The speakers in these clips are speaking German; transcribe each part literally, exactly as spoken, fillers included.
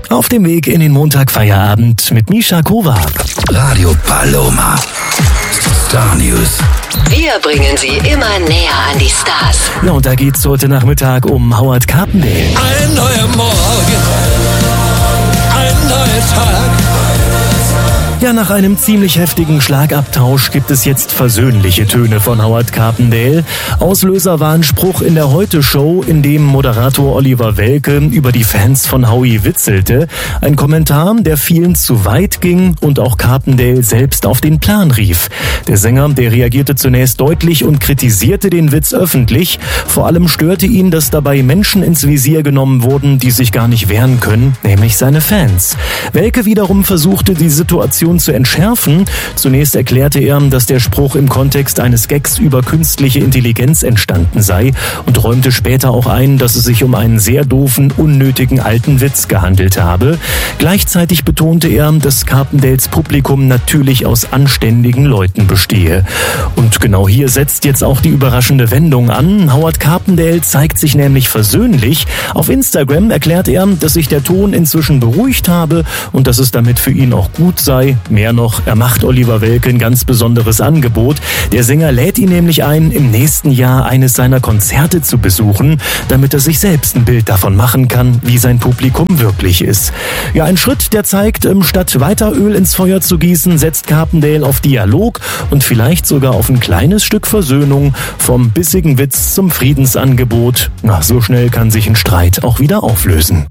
Auf dem Weg in den Montagfeierabend mit Mischa Kowak. Radio Paloma. Star News. Wir bringen sie immer näher an die Stars. Ja, und da geht's heute Nachmittag um Howard Carpendale. Ein neuer Morgen, ein neuer Tag. Ja, nach einem ziemlich heftigen Schlagabtausch gibt es jetzt versöhnliche Töne von Howard Carpendale. Auslöser war ein Spruch in der Heute-Show, in dem Moderator Oliver Welke über die Fans von Howie witzelte. Ein Kommentar, der vielen zu weit ging und auch Carpendale selbst auf den Plan rief. Der Sänger, der reagierte zunächst deutlich und kritisierte den Witz öffentlich. Vor allem störte ihn, dass dabei Menschen ins Visier genommen wurden, die sich gar nicht wehren können, nämlich seine Fans. Welke wiederum versuchte, die Situation zu entschärfen. Zunächst erklärte er, dass der Spruch im Kontext eines Gags über künstliche Intelligenz entstanden sei und räumte später auch ein, dass es sich um einen sehr doofen, unnötigen alten Witz gehandelt habe. Gleichzeitig betonte er, dass Carpendales Publikum natürlich aus anständigen Leuten bestehe. Und genau hier setzt jetzt auch die überraschende Wendung an. Howard Carpendale zeigt sich nämlich versöhnlich. Auf Instagram erklärt er, dass sich der Ton inzwischen beruhigt habe und dass es damit für ihn auch gut sei. Mehr noch, er macht Oliver Welke ein ganz besonderes Angebot. Der Sänger lädt ihn nämlich ein, im nächsten Jahr eines seiner Konzerte zu besuchen, damit er sich selbst ein Bild davon machen kann, wie sein Publikum wirklich ist. Ja, ein Schritt, der zeigt, statt weiter Öl ins Feuer zu gießen, setzt Carpendale auf Dialog und vielleicht sogar auf ein kleines Stück Versöhnung, vom bissigen Witz zum Friedensangebot. Na, so schnell kann sich ein Streit auch wieder auflösen.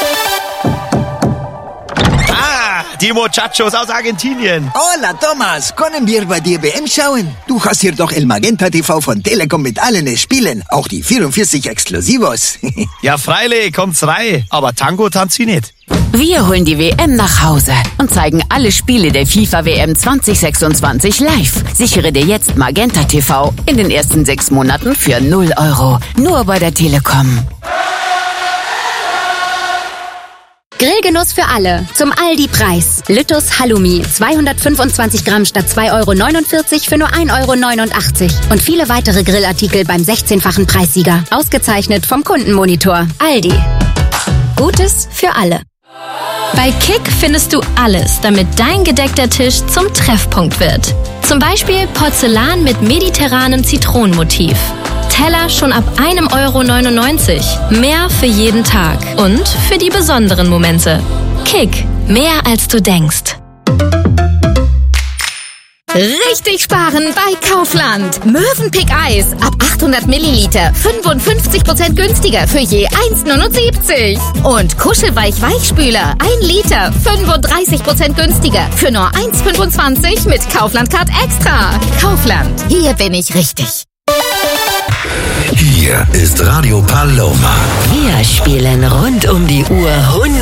Die Muchachos aus Argentinien. Hola, Thomas. Können wir bei dir W M schauen? Du hast hier doch El Magenta T V von Telekom mit allen Spielen. Auch die vierundvierzig Exklusivos. Ja, freilich, kommt's rein. Aber Tango tanzt sie nicht. Wir holen die W M nach Hause und zeigen alle Spiele der FIFA W M zwanzig sechsundzwanzig live. Sichere dir jetzt Magenta T V in den ersten sechs Monaten für null Euro. Nur bei der Telekom. Grillgenuss für alle. Zum Aldi-Preis. Lüttus Halloumi. zweihundertfünfundzwanzig Gramm statt zwei Euro neunundvierzig für nur ein Euro neunundachtzig. Und viele weitere Grillartikel beim sechzehnfachen Preissieger. Ausgezeichnet vom Kundenmonitor. Aldi. Gutes für alle. Bei Kick findest du alles, damit dein gedeckter Tisch zum Treffpunkt wird. Zum Beispiel Porzellan mit mediterranem Zitronenmotiv. Teller schon ab einem Euro neunundneunzig. Mehr für jeden Tag und für die besonderen Momente. Kick, mehr als du denkst. Richtig sparen bei Kaufland. Mövenpick Eis ab achthundert Milliliter fünfundfünfzig Prozent günstiger für je eins Euro neunundsiebzig. Und Kuschelweich Weichspüler ein Liter fünfunddreißig Prozent günstiger für nur eins Euro fünfundzwanzig mit Kaufland Card Extra. Kaufland, hier bin ich richtig. Hier ist Radio Paloma. Wir spielen rund um die Uhr hundert